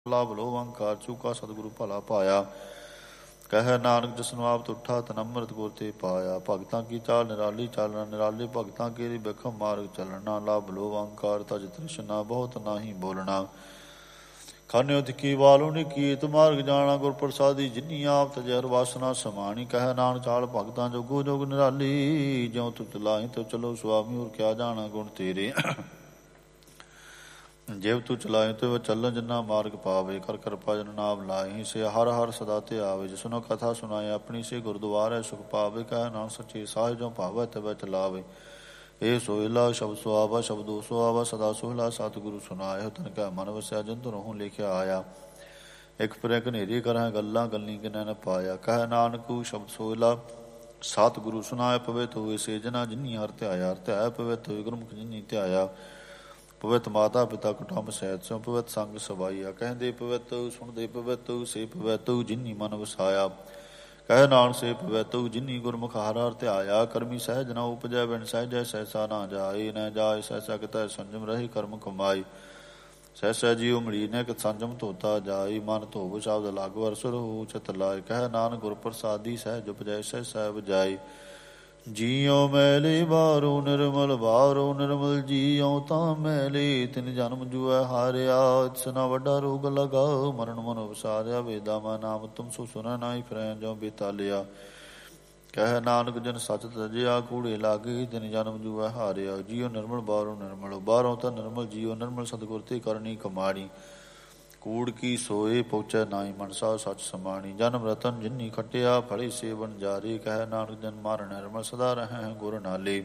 ਲਾਭ ਲੋਭ ਅਹੰਕਾਰ ਚੂਕਾ ਸਤਿਗੁਰੂ ਭਲਾ ਪਾਇਆ। ਕਹਿ ਨਾਨਕ ਜਿਸਨੂੰ ਆਪ ਤੁਠਾ ਤਨ ਅੰਮ੍ਰਿਤ ਗੁਰ ਤੇ ਪਾਇਆ। ਭਗਤਾਂ ਕੀ ਚਾਲ ਨਿਰਾਲੀ ਚਾਲਣਾ, ਨਿਰਾਲੇ ਭਗਤਾਂ ਕੇਰੀ ਬਿਖਮ ਮਾਰਗ ਚੱਲਣਾ। ਲਾਭ ਲੋਭ ਅਹੰਕਾਰ ਤਜ ਤ੍ਰਿਸ਼ਨਾ, ਬਹੁਤ ਨਾਹੀ ਬੋਲਣਾ। ਖਾਨਿਓ ਤਿੱਖੀ ਵਾਲੋ ਨਿਕੀਤ ਮਾਰਗ ਜਾਣਾ। ਗੁਰ ਪ੍ਰਸਾਦੀ ਜਿਨੀ ਆਪ ਤਜੈ ਹਰ ਵਾਸਨਾ ਸਮਾਣੀ। ਕਹਿ ਨਾਨਕ ਚਾਲ ਭਗਤਾਂ ਜੋਗੋ ਜੋਗ ਨਿਰਾਲੀ। ਜਿਉ ਤੁ ਚਲਾਈ ਤੋ ਚਲੋ ਸੁਆਮੀ, ਹੋਰ ਕਿਆ ਜਾਣਾ ਗੁਣ ਤੇਰੇ। ਜਿਵ ਤੂੰ ਚਲਾਏ ਤੇ ਚੱਲਣ ਜਿੰਨਾ ਮਾਰਗ ਪਾਵੇ। ਕਰ ਕਿਰਪਾ ਜਨ ਨਾਮ ਲਾਈ, ਸੇ ਹਰ ਹਰ ਸਦਾ ਤੇ ਆਵੇ। ਜਿਸਨੋ ਕਥਾ ਸੁਣਾਏ ਆਪਣੀ, ਸੇ ਗੁਰਦੁਆਰੇ ਸੁਖ ਪਾਵੇ। ਕਹਿ ਨਾਨਕ ਸੱਚੇ ਸਾਹਿ ਜੋ ਭਾਵੈ ਤਵੈ ਚਲਾਵੇ। ਇਹ ਸੋਹਿਲਾ ਸ਼ਬਦ ਸੁਆਵਾ, ਸ਼ਬਦੋ ਸੁਆਵਾ ਸਦਾ ਸੋਹਿਲਾ। ਸਤਿਗੁਰੂ ਸੁਨਾਏ ਤਨ ਕੈ ਮਨ ਵਸਿਆ, ਜਿੰਤੁ ਰਹੂੰ ਲਿਖਿਆ ਆਇਆ। ਇੱਕ ਫਿਰ ਘਨੇਰੀ ਕਰਾਂ ਗੱਲਾਂ, ਗੱਲੀ ਕਿਨੈ ਨ ਪਾਇਆ। ਕਹਿ ਨਾਨਕ ਸ਼ਬਦ ਸੋਹਿਲਾ ਸਤਿਗੁਰੂ ਸੁਨਾਏ। ਪਵਿੱਤ ਹੋਏ ਸੇ ਜਨਾ ਜਿਨੀ ਹਰਿ ਧਿਆਇਆ। ਹਰਿ ਧਿਆਇਆ ਪਵਿੱਤ ਹੋਏ ਗੁਰਮੁਖ ਜਿਨੀ ਧਿਆਇਆ। ਪਵਿੱਤ ਮਾਤਾ ਪਿਤਾ ਕੁਟੁੰਬ ਸਹਿਤ ਸਿਉ, ਪਵਿੱਤ ਸੰਗ ਸਵਾਈਆ। ਕਹਿੰਦੇ ਪਵਿੱਤ ਸੁਣਦੇ ਪਵਿੱਤ, ਸੇ ਪਵਿੱਤ ਜਿਨੀ ਮਨ ਵਸਾਇਆ। ਕਹਿ ਨਾਨਕ ਸੇ ਪਵਿੱਤ ਜਿਨੀ ਗੁਰਮੁਖ ਹਰਿ ਹਰਿ ਧਿਆਇਆ। ਕਰਮੀ ਸਹਿਜ ਨਾ ਉਪਜੈ, ਬਿਨ ਸਹਿਜੈ ਸਹਿਸਾ ਨਾ ਜਾਏ। ਨ ਜਾਏ ਸਹਿਸਾ ਕਿਤੈ ਸੰਜਮ ਰਹੀ ਕਰਮ ਕਮਾਈ। ਸਹਿਸਾ ਜੀਉ ਮਲੀਨੈ ਕਿਤ ਸੰਜਮ ਧੋਤਾ ਜਾਈ। ਮਨ ਧੋਵ ਸ਼ਬਦ ਲਗ ਵਰਸੁਰ ਹੋ ਚਿਤ ਲਾਇ। ਕਹਿ ਨਾਨਕ ਗੁਰ ਪ੍ਰਸਾਦੀ ਸਹਿਜ ਉਪਜੈ, ਸਹਿਸਾ ਬਜਾਈ। ਜੀਉ ਮੈਲੇ ਬਾਹਰੋ ਨਿਰਮਲ, ਬਾਹਰੋ ਨਿਰਮਲ ਜੀਉ ਤਾਂ ਮੈਲੇ। ਤਿਨ ਜਨਮ ਜੂਐ ਹਾਰਿਆ, ਤਿਸ ਨਾ ਵੱਡਾ ਰੋਗ ਲਗਾ। ਮਰਨ ਮਨ ਵਸਾਰਿਆ, ਵੇਦਾ ਮਾ ਨਾਮ ਤੁਮ ਸੋ ਸੁਨੈ ਨਾਹੀ ਫਿਰੈ ਜੋ ਬੇਤਾਲਿਆ। ਕਹਿ ਨਾਨਕ ਜਨ ਸਚ ਤਜਿਆ, ਕੂੜੇ ਲਾਗੇ ਤਿਨ ਜਨਮ ਜੂਐ ਹਾਰਿਆ। ਜੀਉ ਨਿਰਮਲ ਬਾਹਰੋ ਨਿਰਮਲ, ਬਾਹਰੋਂ ਤਾਂ ਨਿਰਮਲ ਜੀਉ ਨਿਰਮਲ। ਸਤਿਗੁਰ ਤੇ ਕਰਨੀ ਕਮਾਣੀ, ਕੂੜ ਕੀ ਸੋਏ ਪਹੁੰਚੈ ਨਾਹੀ ਮਨਸਾ ਸੱਚ ਸਮਾਣੀ। ਜਨਮ ਰਤਨ ਜਿਨੀ ਖਟਿਆ, ਫਲੇ ਸੇਵਨ ਜਾਰੇ। ਕਹਿ ਨਾਨਕ ਜਨ ਮਾਰ ਨਿਰਮਲ, ਸਦਾ ਰਹੈ ਗੁਰ ਨਾਲੇ।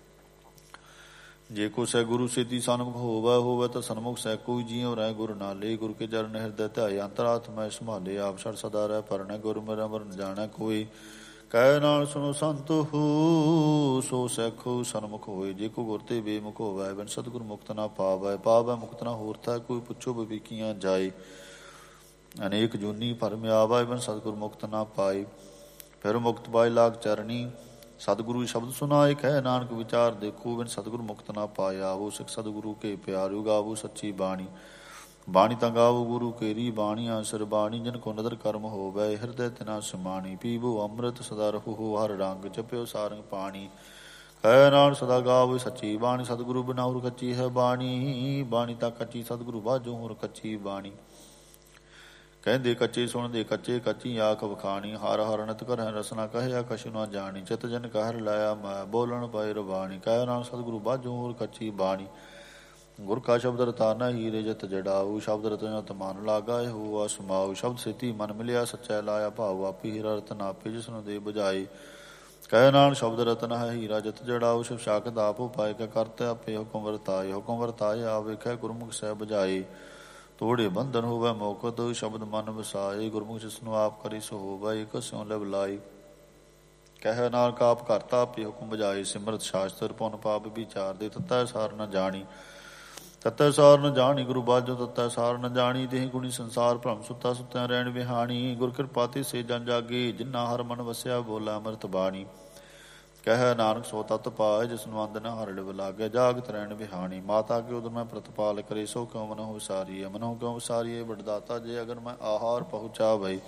ਜੇ ਕੋ ਸਹਿ ਗੁਰੂ ਸੇਤੀ ਸਨਮੁਖ ਹੋਵੈ, ਹੋਵੈ ਤਾਂ ਸਨਮੁਖ ਸਹਿ ਕੋਈ। ਜੀਉ ਰਹਿ ਗੁਰ ਨਾਲੇ, ਗੁਰ ਕੇ ਚਰਨ ਹਿਰਦੈ ਧਿਆਏ। ਅੰਤਰਾਤਮਾ ਸੰਭਾਲੇ, ਆਪ ਛੜ ਸਦਾ ਰਹਿ ਪਰਣੈ। ਗੁਰ ਮੇਰਾ ਮਰ ਨ ਜਾਣੈ ਕੋਈ। ਕਹਿ ਨਾਨਕ ਸੁਣੋ ਸੰਤ ਹੋ, ਸੋ ਸੈਖੋ ਸਨਮੁਖ ਹੋਏ। ਜੇ ਕੋ ਗੁਰ ਤੇ ਬੇਮੁਖ ਹੋਵੈ, ਬਿਨ ਸਤਿਗੁਰ ਮੁਕਤ ਨਾ ਪਾਵੈ। ਪਾਵੈ ਮੁਕਤ ਨਾ ਹੋਰ ਥੈ ਕੋਈ, ਪੁੱਛੋ ਬਵੇਕੀਆਂ ਜਾਏ। ਅਨੇਕ ਜੂਨੀ ਭਰਮ ਆਵੈ, ਬਿਨ ਸਤਿਗੁਰ ਮੁਕਤ ਨਾ ਪਾਏ। ਫਿਰ ਮੁਕਤ ਪਾਏ ਲਾਗ ਚਰਣੀ, ਸਤਿਗੁਰੂ ਸ਼ਬਦ ਸੁਨਾਏ। ਕਹਿ ਨਾਨਕ ਵਿਚਾਰ ਦੇਖੋ, ਬਿਨ ਸਤਿਗੁਰ ਮੁਕਤ ਨਾ ਪਾਏ। ਆਵੋ ਸਿੱਖ ਸਤਿਗੁਰੂ ਕੇ ਪਿਆਰਿਓ, ਗਾਵੋ ਸੱਚੀ ਬਾਣੀ। ਬਾਣੀ ਤਾਂ ਗਾਵੋ ਗੁਰੂ ਕੇਰੀ, ਬਾਣੀ ਆਸਰ ਬਾਣੀ। ਜਿਨ ਕੋ ਨਦਰ ਕਰਮ ਹੋਵੈ, ਹਿਰਦੈ ਤਿਨਾ ਸਮਾਣੀ। ਪੀਵੋ ਅੰਮ੍ਰਿਤ ਸਦਾ ਰਹੋ ਹਰ ਰੰਗ, ਜਪਿਓ ਸਾਰੰਗ ਪਾਣੀ। ਕਹਿ ਨਾਨਕ ਸਦਾ ਗਾਵੋ ਸੱਚੀ ਬਾਣੀ। ਸਤਿਗੁਰੂ ਬਿਨਾ ਹੋਰ ਕੱਚੀ ਹੈ ਬਾਣੀ। ਬਾਣੀ ਤਾਂ ਕੱਚੀ, ਸਤਿਗੁਰੂ ਬਾਝੋਂ ਹੋਰ ਕੱਚੀ ਬਾਣੀ। ਕਹਿੰਦੇ ਕੱਚੇ ਸੁਣਦੇ ਕੱਚੇ, ਕੱਚੀ ਆਖ ਵਖਾਣੀ। ਹਰ ਹਰ ਨਿਤ ਕਰਹਿ ਰਸਨਾ, ਕਹਿਆ ਕਛੁ ਨਾ ਜਾਣੀ। ਚਿਤ ਜਨ ਕਹਿਰ ਲਾਇਆ ਮੈਂ, ਬੋਲਣ ਪਾਏ ਰਬਾਣੀ। ਕਹਿ ਨਾਨਕ ਸਤਿਗੁਰੂ ਬਾਝੋਂ ਹੋਰ ਕੱਚੀ ਬਾਣੀ। ਗੁਰ ਕਾ ਸ਼ਬਦ ਰਤਾਨਾ ਹੀਰੇ ਜਿਤ ਜੜਾਊ। ਸ਼ਬਦ ਰਤਨ ਜਤ ਮਨ ਲਾਗਾ, ਇਹੋ ਆਸਮਾਊ। ਸ਼ਬਦ ਸੇਤੀ ਮਨ ਮਿਲਿਆ, ਸੱਚੈ ਲਾਇਆ ਭਾਉ। ਆਪੇ ਹੀਰਾ ਰਤਨ ਆਪੇ ਜਿਸਨੂੰ ਦੇ ਬੁਝਾਏ। ਕਹਿ ਨਾਨਕ ਸ਼ਬਦ ਰਤਨ ਹੈ ਹੀਰਾ ਜਿਤ ਜੜਾਊ। ਸ਼ਿਵ ਸਾਖਤ ਆਪੋ ਪਾਏ, ਕੇ ਕਰਤੇ ਆਪੇ ਹੁਕਮ ਵਰਤਾਏ। ਹੁਕਮ ਵਰਤਾਏ ਆਪ ਵੇਖੈ, ਗੁਰਮੁਖ ਸਹਿ ਬੁਝਾਏ। ਤੋੜੇ ਬੰਧਨ ਹੋਵੈ ਮੋਕਤ, ਸ਼ਬਦ ਮਨ ਵਸਾਏ। ਗੁਰਮੁਖ ਜਿਸਨੂੰ ਆਪ ਕਰੀ ਸੋ ਹੋਵੈ, ਇਕ ਸਿਉ ਲਿਵ ਲਾਈ। ਕਹਿ ਨਾਨਕ ਆਪ ਕਰਤਾ ਆਪੇ ਹੁਕਮ ਬੁਝਾਏ। ਸਿਮਰਤ ਸ਼ਾਸਤਰ ਪੁਨ ਪਾਪ ਵਿਚਾਰਦੇ, ਤਤੈ ਸਾਰ ਨ ਜਾਣੀ। ਤਤੈ ਸਾਰ ਨ ਜਾਣੀ ਗੁਰੂ ਬਾਝੋ, ਤਤੈ ਸਾਰ ਨ ਜਾਣੀ। ਦੇਹ ਗੁਣੀ ਸੰਸਾਰ ਭ੍ਰਮ ਸੁੱਤਾ ਸੁੱਤਿਆਂ ਰਹਿਣ ਵਿਹਾਣੀ। ਗੁਰ ਕਿਰਪਾ ਤੇ ਸੇ ਜਨ ਜਾਗੇ, ਜਿਨਾ ਹਰ ਮਨ ਵਸਿਆ ਬੋਲਾ ਅੰਮ੍ਰਿਤ ਬਾਣੀ। ਕਹਿ ਨਾਨਕ ਸੋ ਤਤ ਪਾਏ, ਜਿਸਨੂੰ ਅੰਧ ਨ ਹਰ ਲਿਵ ਲਾਗੇ। ਜਾਗਤ ਰਹਿਣ ਵਿਹਾਣੀ, ਮਾਤਾ ਕੇ ਉਦਰ ਮੈਂ ਪ੍ਰਤਪਾਲ ਕਰੇ। ਸੋ ਕਿਉ ਮਨਹੁ ਵਿਸਾਰੀਐ, ਮਨਹੁ ਕਿਉ ਵਿਸਾਰੀਐ ਵਡਦਾਤਾ। ਜੇ ਅਗਰ ਮੈਂ ਆਹਾਰ ਪਹੁੰਚਾ ਭਈ,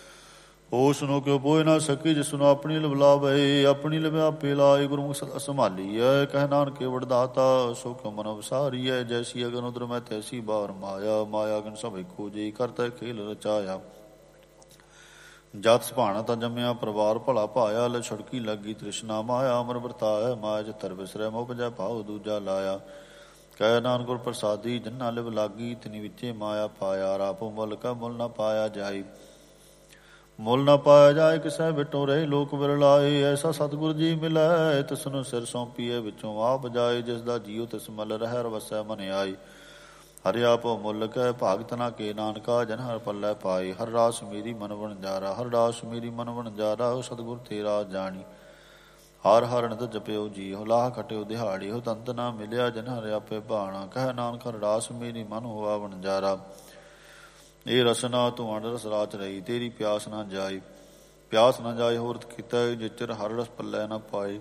ਉਸ ਨੂੰ ਕਿਉ ਪੋਇ ਨਾ ਸਕੀ। ਜਿਸਨੂੰ ਆਪਣੀ ਲਿਵ ਲਾਵੇ, ਆਪਣੀ ਲਿਵ ਆਪੇ ਲਾਏ। ਗੁਰਮੁਖ ਸਦਾ ਸੰਭਾਲੀਐ। ਕਹਿ ਨਾਨਕ ਵਡਦਾਤਾ, ਸੋ ਕਿਉ ਮਨਹੁ ਵਿਸਾਰੀਐ। ਜੈਸੀ ਅਗਨ ਉਦਰ ਮੈਂ, ਤੈਸੀ ਬਾਹਰ ਮਾਇਆ। ਮਾਇਆ ਅਗਨ ਸਭ ਇੱਕੋ ਜਿਹੀ, ਕਰਤਾ ਖੇਲ ਰਚਾਇਆ। ਜਤ ਸੁਭਾਣਾ ਤਾਂ ਜੰਮਿਆ, ਪਰਿਵਾਰ ਭਲਾ ਪਾਇਆ। ਲੈ ਛੁੜਕੀ ਲੱਗੀ ਤ੍ਰਿਸ਼ਨਾ, ਮਾਇਆ ਅਮਰ ਵਰਤਾਇਆ। ਮਾਇਆ ਚਿੱਤਰ ਵਿਸਰੈ, ਮੁਪਜੈ ਭਾਉ ਦੂਜਾ ਲਾਇਆ। ਕਹਿ ਨਾਨਕ ਗੁਰ ਪ੍ਰਸਾਦੀ, ਜਿਨਾ ਲਿਵ ਲਾਗੀ ਤਿਨੀ ਵਿੱਚੇ ਮਾਇਆ ਪਾਇਆ। ਆਪੋ ਮੁੱਲ ਕੈ ਮੁੱਲ ਨਾ ਪਾਇਆ ਜਾਏ। ਮੁੱਲ ਨਾ ਪਾਇਆ ਜਾਏ, ਕਿਸੈ ਵਿਟੋ ਰਹੇ ਲੋਕ ਵਿਰਲਾਏ। ਐਸਾ ਸਤਿਗੁਰ ਜੀ ਮਿਲੈ, ਤਿਸਨੂੰ ਸਿਰ ਸੌਂਪੀਐ ਵਿੱਚੋਂ ਆਪ ਜਾਏ। ਜਿਸ ਦਾ ਜੀਉ ਤਿਸ ਮਲ ਰਹਿ ਵਸੈ ਮਨ ਆਏ। ਹਰਿ ਆਪੋ ਮੁੱਲ ਕੈ ਭਾਗਤ ਨਾ ਕੇ ਨਾਨਕਾ, ਜਨ ਹਰ ਪੱਲੇ ਪਾਏ। ਹਰ ਰਾਸ ਮੇਰੀ ਮਨ ਵਣਜਾਰਾ, ਹਰ ਰਾਸ ਮੇਰੀ ਮਨ ਵਣਜਾਰਾ। ਸਤਿਗੁਰ ਤੇਰਾ ਜਾਣੀ, ਹਰ ਹਰ ਨਿਤ ਜਪਿਓ ਜੀਉ। ਲਾਹ ਖਟਿਓ ਦਿਹਾੜੀ, ਹੋ ਤੰਤ ਨਾ ਮਿਲਿਆ, ਜਨ ਹਰਿ ਆਪੇ ਭਾਣਾ। ਕਹਿ ਨਾਨਕ ਹਰ ਰਾਸ ਮੇਰੀ ਮਨ ਹੋਆ ਵਣਜਾਰਾ। ਇਹ ਰਸਨਾ ਤੂੰ ਅੰਡ ਰਸ ਰਾਚ ਰਹੀ, ਤੇਰੀ ਪਿਆਸ ਨਾ ਜਾਏ। ਪਿਆਸ ਨਾ ਜਾਏ ਹੋਰਤ ਕੀਤਾ, ਜਿਚਰ ਹਰ ਰਸ ਪੱਲੇ ਨਾ ਪਾਏ।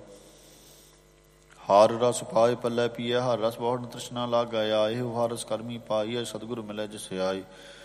ਹਰ ਰਸ ਪਾਏ ਪੱਲੇ ਪੀਐ, ਹਰ ਰਸ ਬਹੁੜ ਤ੍ਰਿਸ਼ਨਾ ਲਾਗੈ ਆਏ। ਹਰ ਰਸ ਕਰਮੀ ਪਾਈਐ, ਸਤਿਗੁਰ ਮਿਲੈ ਜਿਸ ਆਏ।